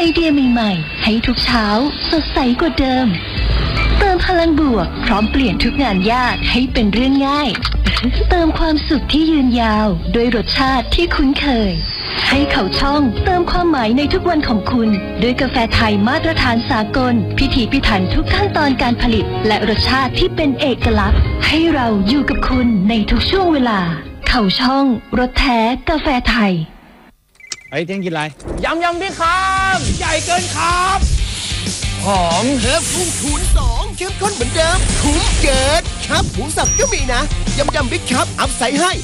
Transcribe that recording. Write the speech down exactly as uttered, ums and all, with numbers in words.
ไอเดียใหม่ๆให้ทุกเช้าสดใสกว่าเดิมเติมพลังบวกพร้อมเปลี่ยนทุกงานยากให้เป็นเรื่องง่ายเติมความสุขที่ยืนยาวด้วยรสชาติที่คุ้นเคยให้เขาช่องเติมความหมายในทุกวันของคุณด้วยกาแฟไทยมาตรฐานสากลพิถีพิถันทุกขั้นตอนการผลิตและรสชาติที่เป็นเอกลักษณ์ให้เราอยู่กับคุณในทุกช่วงเวลาเขาช่องรสแท้กาแฟไทยไอ้เที่ยงกินอะไรยำยำพี่ครับใหญ่เกินครับหอมเพิ่มพุ่งคูณสองเข้มข้นเหมือนเดิมคุ้มเกิดครับหมูสับก็มีนะยำยำบิ๊กครับอัพใส่ให้